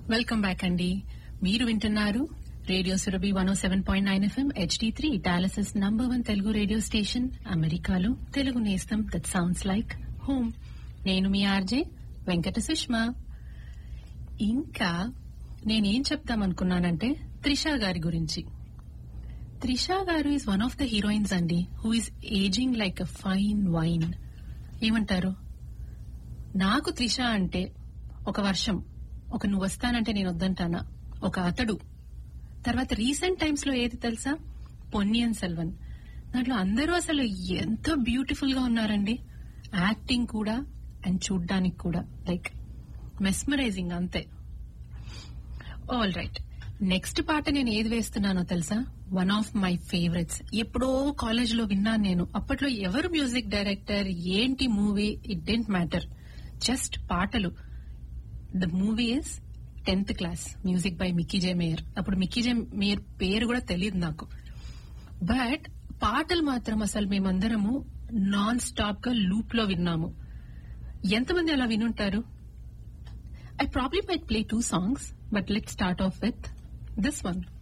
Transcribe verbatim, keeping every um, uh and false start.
Welcome back అండి. మీరు వింటున్నారు రేడియో సురభి వన్ ఓ seven point nine FM HD three డాలసస్ number one Telugu radio station, అమెరికాలో తెలుగు నేస్తం దట్ సౌండ్స్ లైక్ హోమ్. నేను మీ ఆర్జే వెంకట సుష్మా. ఇంకా నేనేం చెప్తామనుకున్నానంటే త్రిషా గారి గురించి. త్రిషా గారు is one of the heroines అండి, who is ageing like a fine wine. ఏమంటారు? నాకు త్రిష అంటే ఒక వర్షం, ఒక నువ్వు వస్తానంటే నేను వద్దంటానా, ఒక అతడు. తర్వాత రీసెంట్ టైమ్స్ లో ఏది తెలుసా, పొన్నియిన్ సెల్వన్. దాంట్లో అందరూ అసలు ఎంత బ్యూటిఫుల్ గా ఉన్నారండి, యాక్టింగ్ కూడా అండ్ చూడ్డానికి కూడా లైక్ మెస్మరైజింగ్ అంతే. ఆల్ రైట్, నెక్స్ట్ పాట నేను ఏది వేస్తున్నానో తెలుసా, వన్ ఆఫ్ మై ఫేవరెట్స్. ఎప్పుడో కాలేజ్ లో విన్నాను నేను. అప్పట్లో ఎవరు మ్యూజిక్ డైరెక్టర్, ఏంటి movie, it didn't matter, just పాటలు. The movie is tenth class, music by Mickey J mayor. అప్పుడు మిక్కీ జే మేయర్ పేరు కూడా తెలియదు నాకు, బట్ పాటలు మాత్రం అసలు మేమందరము నాన్ స్టాప్ గా లూప్ లో విన్నాము. ఎంతమంది అలా వినుంటారు? I probably might play two songs, but let start of with this one.